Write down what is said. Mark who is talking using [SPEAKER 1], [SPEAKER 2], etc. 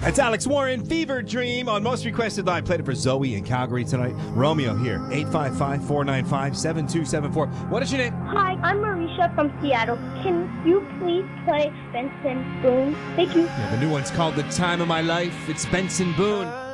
[SPEAKER 1] It's Alex Warren, Fever Dream on Most Requested Live. Played it for Zoe in Calgary tonight. Romeo here, 855-495-7274. What is your name?
[SPEAKER 2] Hi, I'm Marisha from Seattle. Can you please play Benson Boone? Thank you.
[SPEAKER 1] Yeah, the new one's called The Time of My Life. It's Benson Boone.